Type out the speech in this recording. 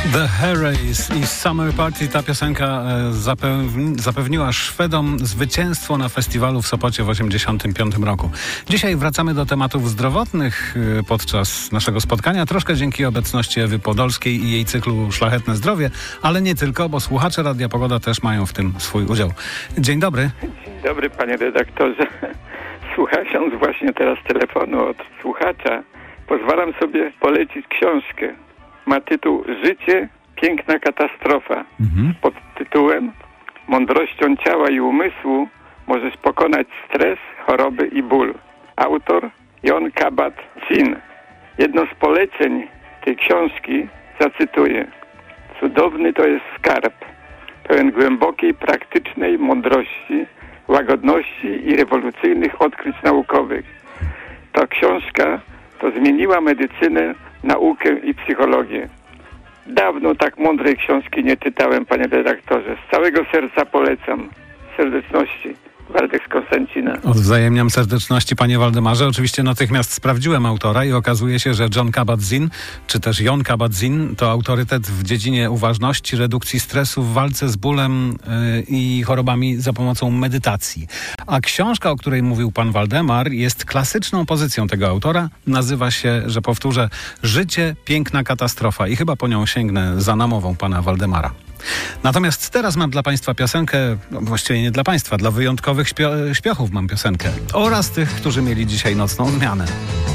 The Harrys i Summer Party. Ta piosenka zapewniła Szwedom zwycięstwo na festiwalu w Sopocie w 1985 roku. Dzisiaj wracamy do tematów zdrowotnych podczas naszego spotkania. Troszkę dzięki obecności Ewy Podolskiej i jej cyklu Szlachetne Zdrowie, ale nie tylko, bo słuchacze Radia Pogoda też mają w tym swój udział. Dzień dobry. Dzień dobry, panie redaktorze. Słuchając właśnie teraz telefonu od słuchacza, pozwalam sobie polecić książkę. Ma tytuł Życie, piękna katastrofa. Pod tytułem Mądrością ciała i umysłu możesz pokonać stres, choroby i ból. Autor Jon Kabat-Zinn. Jedno z poleceń tej książki zacytuję. Cudowny to jest skarb, pełen głębokiej, praktycznej mądrości, łagodności i rewolucyjnych odkryć naukowych. Ta książka to zmieniła medycynę, naukę i psychologię. Dawno tak mądrej książki nie czytałem, panie redaktorze. Z całego serca polecam. Serdeczności. Waldek z Konstancina. Odwzajemniam serdeczności, panie Waldemarze. Oczywiście natychmiast sprawdziłem autora i okazuje się, że Jon Kabat-Zinn, czy też Jon Kabat-Zinn, to autorytet w dziedzinie uważności, redukcji stresu, w walce z bólem i chorobami za pomocą medytacji. A książka, o której mówił pan Waldemar, jest klasyczną pozycją tego autora. Nazywa się, że powtórzę, Życie, piękna katastrofa. I chyba po nią sięgnę za namową pana Waldemara. Natomiast teraz mam dla państwa piosenkę, właściwie nie dla państwa, dla wyjątkowych śpiochów mam piosenkę oraz tych, którzy mieli dzisiaj nocną zmianę.